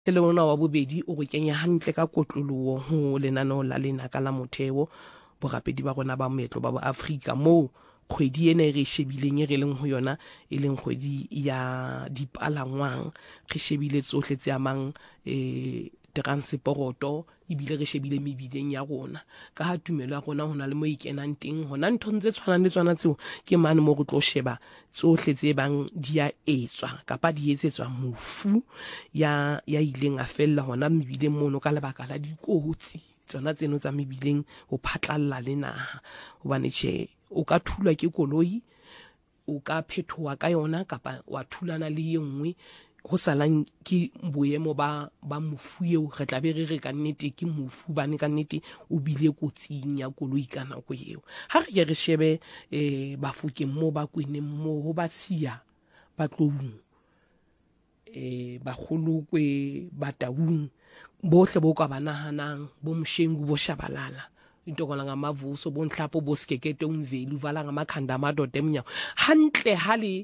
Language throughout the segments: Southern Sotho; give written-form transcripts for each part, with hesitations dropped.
Selona wa bobedi o go kenya hantle ka kotloloho ho lenaneo la lenaka la motheo borapedi ba rona ba moetlo ba Afrika mo kgwedi ena re shebileng re leng ho yona e leng kgwedi ya dipalangwang re shebile tsohle tse amang transporoto ibile re shebile mebileng ya rona ka ha tumelo ya rona hona le mo ikenang teng hona ntho tse tshwanang le tswana tseo ke mane mo go tlo sheba tsohle tse bang di a etswa kapa di etsetswa mofu ya ileng a fella hona mebileng mono ka lebaka la dikotsi tsona tseno tsa mebileng ho phatlalla le naha hobane tjhe o ka thulwa ke koloi o ka phethoa ka yona kapa wa thulana le yenngwe ho salang ke boemo ba mofu eo re tla be re ka nnete ke mofu bane ka nnete o bile kotsing ya koloi ka nako eo ha re ke re shebe bafokeng mo ba kwene mo ho ba siya ba tloung ba kgolokwe ba taung bohle bo ka banahanang bo mshengu bo shabalala into kona ngamavuso bonhlapo bosikekete umveli uvala ngamakhanda amadoda emnyawo hantle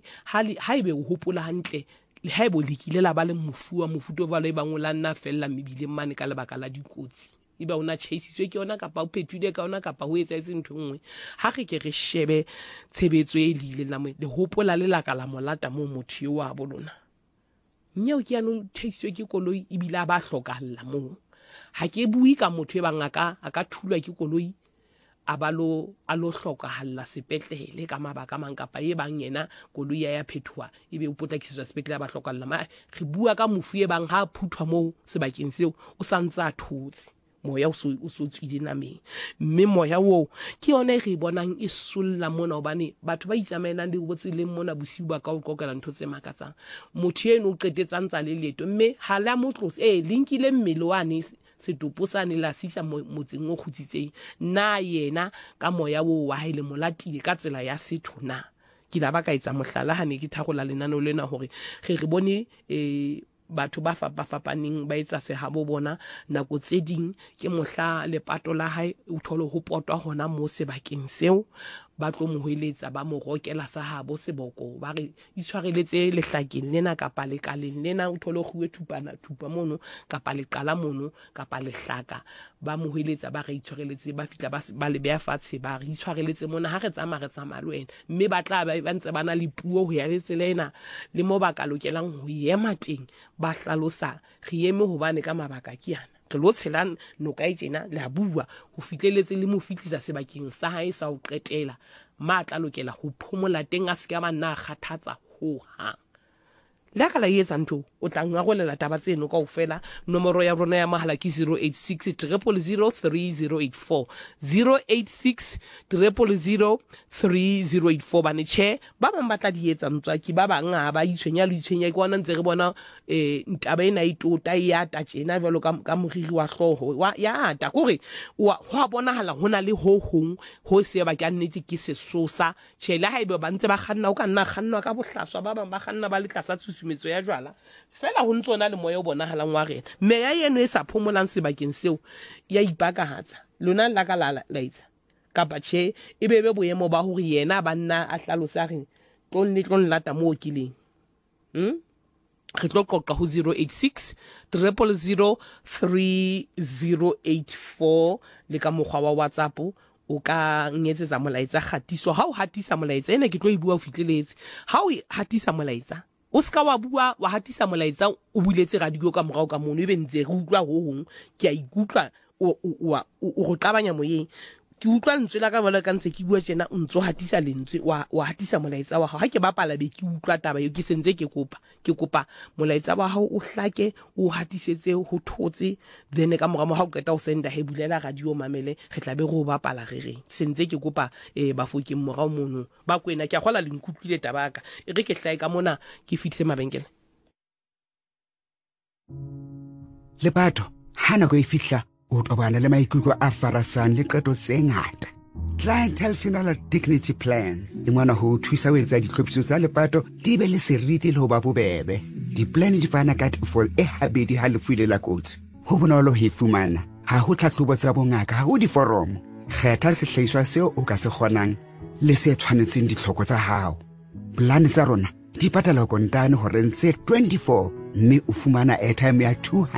haibe o hopola hantle le haebo lekile la ba le mofu wa mofuto valo e bangola nna fella mebile mane ka lebaka la dikotsi iba ona chaseitswe ke yona kapa o phethile ka yona kapa ho etsa ntho nngwe ha re ke re shebe tshebetso e lile la mo le hopola le la kala molata mo motho yo wa bolona nyeo ke ano chaseitswe ke koloi ibile ba hlokahalla mo ha ke bui ka motho e bangaka a ka thulwa ke koloi a lo hlokahalla sepetlele ka mabaka mang kapa e bang yena koloi ya phethwa ebe o potlakisetswa sepetlele ba hlokahalla re bua ka mofu e bang ha phuthwa mo sebakeng seo o santsa a thotse moya o so tswile nameng mme moya wo ke yona re bonang e solla mona hobane batho ba itsamaelang le botseleng mona bosiu ba ka o kokela ntho tse makatsang motho eno o qetetsang tsa le leto mme ha la motlotsi linkile mmele wane setopo sane la sisa motseng o khutsitseng na yena ka moya wo wa haile molatile ka tsela ya setho na ke la ba ka etsa mohlala ha ne ke thagola lenano lena hore re bone batho ba fapaneng ba etsa sehabo bona nako tse ding ke mohla lepato la hae o thole ho potwa hona mo sebakeng seo ba tlo mo hoeletsa ba mo rokela sahabo seboko ba re itshwareletse lehlakeng lena kapa lekaleng lena o thole khuwe thupa mono kapa leqala mono kapa lehlaka ba mo hoeletsa ba re itshwareletse ba fitla ba le beya fatshe ba re itshwareletse mona ha re tsamaya le wena mme ba tla ba ntse bana le puo ho ya le tselena le mo ba ka lokelang ho yema teng ba hlalosa re eme hobane ka mabaka ke yana re lo tshelang no ka itjena la bua ho fitleletse le mo fitlisa sebakeng sa hae sa o qetela ma tla lokela ho phomola teng a se ka ba nna kgathatsa ho hang la ka la etsa ntho o tla ngagolela taba tseno kaofela nomoro ya rona ya mahala ke 086 000 3084 086 000 3084 bane che ba bang ba tla di etsa ntswaki ba bang ha ba itshwenya le itshwenya ke bona ntse re bona ntaba ena itota ya ta tjena jalo ka moriri wa hloho ya ta kore wa bonahala hona le ho hong ho se ba ka nnete ke sesosa che la haebe ba ntse ba kganna o ka nna kgannwa ka bohlaswa ba bang ba kganna ba le tlasa tsusumetso ya jwala fela ho ntsona le moya o bonahalang wa rena me ya yeno e sa phomolang sebakeng seo ya ipakahatsa lona la ka la itsa kapa che e bebe boemo ba hore yena ba nna a hlalosa re tlon lata mo kileng re tlo qoqa ho 086 000 3084 le ka mokgwa wa WhatsApp o ka ngetsetsa molaetsa khatiso ha o hatisa molaetsa ene ke tlo e bua o fitleletse ha o hatisa molaetsa o ska wa bua wa hatisa molaetsa o buletse radio ka morao ka mono e be ntse re utlwa ho hong ke a ikutlwa o go qabanya moyeng ke utlwa lentswe la ka bola ka ntse ke bua tjena o ntso hatisa lentswe wa hatisa molaetsa wa hao ha ke bapala be ke utlwa taba yo ke sentse ke kopa molaetsa wa hao o hlake o hatisetse ho thotse then ka moramo ha o qeta o senda he bulela radio mamele re tla be go bapala re reng sentse ke kopa bafokeng morao mono ba kwena ke a gola le nkutlwile tabaka e re ke hlae ka mona ke fitlhe mabenkele le batho hana go e fihla o tobana le maikutlo a farasang le qeto tse ngata Clientele Funeral Dignity Plan e ngwana ho thusa ho etsa ditlhophiso tsa lepato di be le seriti le ho ba bobebe di-plan di fana ka tefo e habedi ha lefu ile la kotsi ho bonolo ho e fumana ha ho tlhahlobo tsa bongaka ha ho diforomo kgetha sehlahiswa seo o ka se kgonang le se tshwanetseng ditlhoko tsa hao plan tsa rona di patala kontane hore ntse 24 mme o fumana airtime ya 200